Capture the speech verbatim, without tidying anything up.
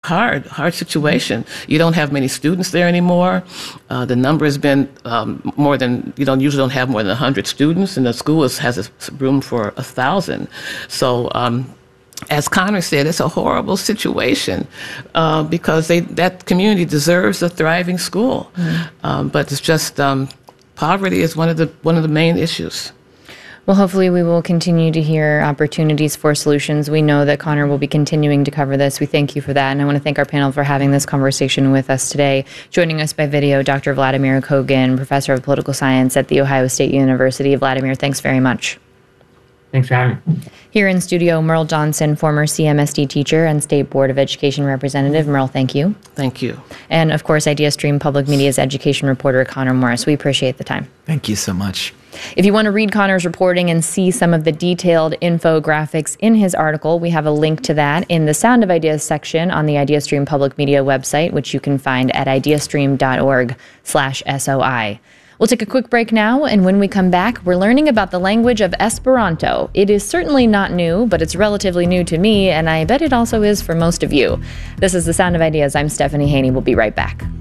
hard, hard situation. You don't have many students there anymore. Uh, the number has been um, more than, you don't usually don't have more than one hundred students, and the school is, has a room for one thousand. So um, as Connor said, it's a horrible situation uh, because they, that community deserves a thriving school. Mm-hmm. um, but it's just um, poverty is one of the one of the main issues. Well, hopefully we will continue to hear opportunities for solutions. We know that Connor will be continuing to cover this. We thank you for that. And I want to thank our panel for having this conversation with us today. Joining us by video, Doctor Vladimir Kogan, Professor of Political Science at The Ohio State University. Vladimir, thanks very much. Thanks for having me. Here in studio, Merle Johnson, former C M S D teacher and State Board of Education representative. Merle, thank you. Thank you. And of course, IdeaStream Public Media's education reporter, Connor Morris. We appreciate the time. Thank you so much. If you want to read Connor's reporting and see some of the detailed infographics in his article, we have a link to that in the Sound of Ideas section on the IdeaStream Public Media website, which you can find at ideastream.org slash SOI. We'll take a quick break now, and when we come back, we're learning about the language of Esperanto. It is certainly not new, but it's relatively new to me, and I bet it also is for most of you. This is The Sound of Ideas. I'm Stephanie Haney. We'll be right back.